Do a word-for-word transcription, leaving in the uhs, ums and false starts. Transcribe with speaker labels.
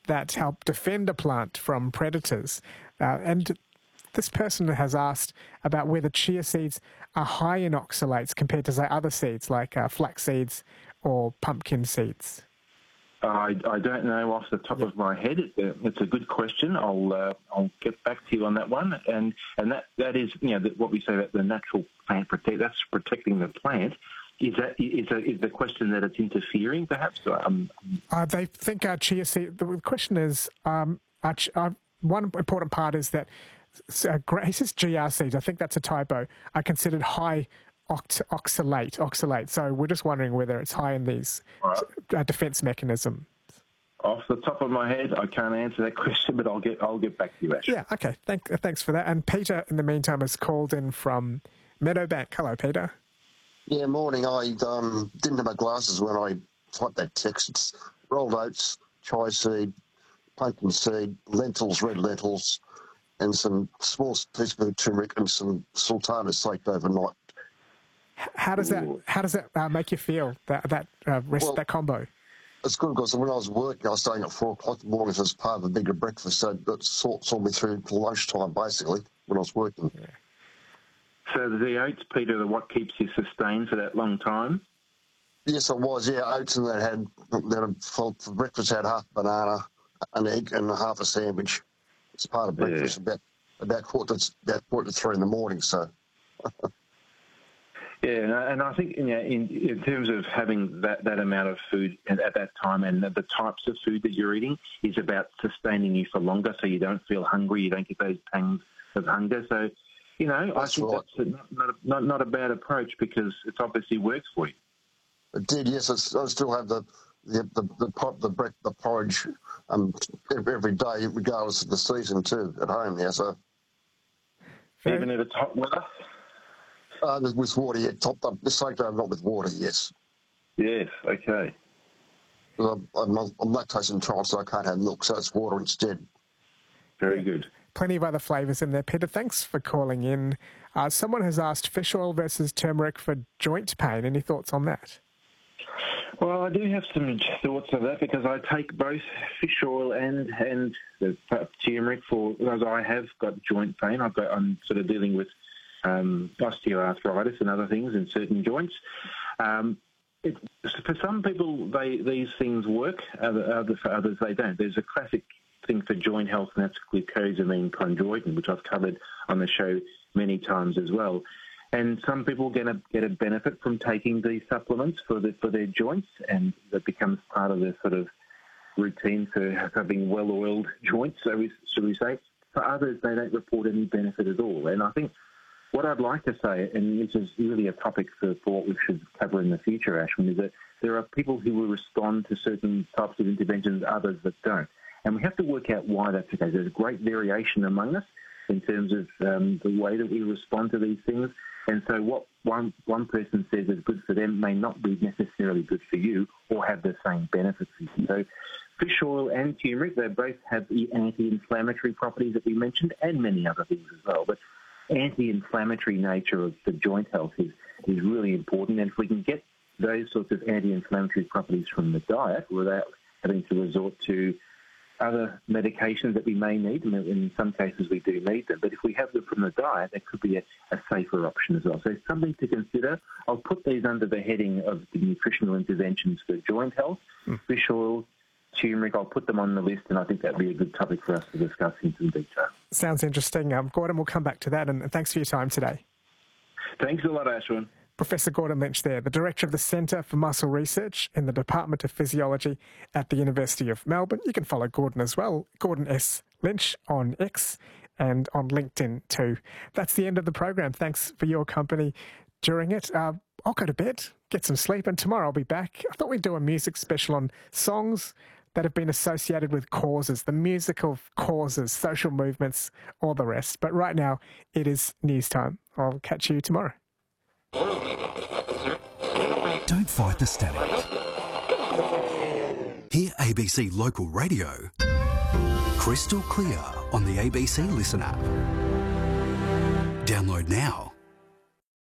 Speaker 1: that help defend a plant from predators. Uh, and this person has asked about whether chia seeds are high in oxalates compared to, say, other seeds like uh, flax seeds or pumpkin seeds.
Speaker 2: I, I don't know off the top of my head. It, uh, it's a good question. I'll uh, I'll get back to you on that one. And and that, that is, you know, the, what we say about the natural plant protect. That's protecting the plant. Is that is, a, is the question that it's interfering, perhaps? Um,
Speaker 1: uh, they think our chia seed. The question is, um, our, uh, one important part is that uh, he says G R seeds. I think that's a typo. Are considered high Oct- oxalate, oxalate. So we're just wondering whether it's high in these right. uh, defence mechanisms.
Speaker 2: Off the top of my head, I can't answer that question, but I'll get I'll get back to you, Ash.
Speaker 1: Yeah, okay. Thank, uh, thanks for that. And Peter, in the meantime, has called in from Meadowbank. Hello, Peter.
Speaker 3: Yeah, morning. I um, didn't have my glasses when I typed that text. It's rolled oats, chia seed, pumpkin seed, lentils, red lentils, and some small teaspoon of turmeric and some sultana soaked overnight.
Speaker 1: How does that How does that uh, make you feel, that that uh, rest,
Speaker 3: well,
Speaker 1: that combo?
Speaker 3: It's good because when I was working, I was staying at four o'clock in the morning as part of a bigger breakfast, so that saw, saw me through to lunchtime, basically, when I was working.
Speaker 1: Yeah.
Speaker 2: So the oats, Peter, are what keeps you sustained for that long time?
Speaker 3: Yes, I was, yeah, oats, and that had, that for breakfast had half a banana, an egg, and half a sandwich. It's part of breakfast yeah. about, about, quarter to, about quarter to three in the morning, so...
Speaker 2: Yeah, and I think, you know, in, in terms of having that, that amount of food at that time and the types of food that you're eating is about sustaining you for longer so you don't feel hungry, you don't get those pangs of hunger. So, you know,
Speaker 3: that's
Speaker 2: I think
Speaker 3: right.
Speaker 2: that's a, not, a, not, not a bad approach because it obviously works for you.
Speaker 3: It did, yes. I still have the the the the, the, the, the porridge um, every day, regardless of the season, too, at home now. So.
Speaker 2: Even if it's hot weather?
Speaker 3: Uh, with water, yeah, topped up. This soaked over, not with water, yes.
Speaker 2: Yes, okay.
Speaker 3: I'm, I'm, I'm lactose intolerant, so I can't have milk, so it's water instead.
Speaker 2: Very good.
Speaker 1: Plenty of other flavours in there. Peter, thanks for calling in. Uh, someone has asked fish oil versus turmeric for joint pain. Any thoughts on that?
Speaker 2: Well, I do have some thoughts of that because I take both fish oil and and the turmeric for because I have got joint pain. I've got I'm sort of dealing with um, osteoarthritis and other things in certain joints. Um, it, for some people, they these things work. Other, other, for others, they don't. There's a classic thing for joint health, and that's glucosamine chondroitin, which I've covered on the show many times as well. And some people get a get a benefit from taking these supplements for the, for their joints, and that becomes part of their sort of routine for having well-oiled joints, so we, should we say. For others, they don't report any benefit at all. And I think what I'd like to say, and this is really a topic for, for what we should cover in the future, Ashwin, is that there are people who will respond to certain types of interventions, others that don't. And we have to work out why that's the case. There's great variation among us in terms of um, the way that we respond to these things. And so what one one person says is good for them may not be necessarily good for you or have the same benefits for you. So fish oil and turmeric, they both have the anti-inflammatory properties that we mentioned and many other things as well. But anti-inflammatory nature of the joint health is, is really important. And if we can get those sorts of anti-inflammatory properties from the diet without having to resort to other medications that we may need, and in some cases we do need them, but if we have them from the diet, that could be a, a safer option as well. So it's something to consider. I'll put these under the heading of the nutritional interventions for joint health, mm. fish oil, turmeric. I'll put them on the list, and I think that'd be a good topic for us to discuss in some detail.
Speaker 1: Sounds interesting. Um, Gordon, we'll come back to that, and thanks for your time today.
Speaker 2: Thanks a lot, Ashwin.
Speaker 1: Professor Gordon Lynch there, the Director of the Centre for Muscle Research in the Department of Physiology at the University of Melbourne. You can follow Gordon as well, Gordon S. Lynch on X and on LinkedIn too. That's the end of the program. Thanks for your company during it. Uh, I'll go to bed, get some sleep, and tomorrow I'll be back. I thought we'd do a music special on songs that have been associated with causes, the musical causes, social movements, all the rest. But right now, it is news time. I'll catch you tomorrow.
Speaker 4: Don't fight the static. Hear A B C Local Radio crystal clear on the A B C Listen app. Download now.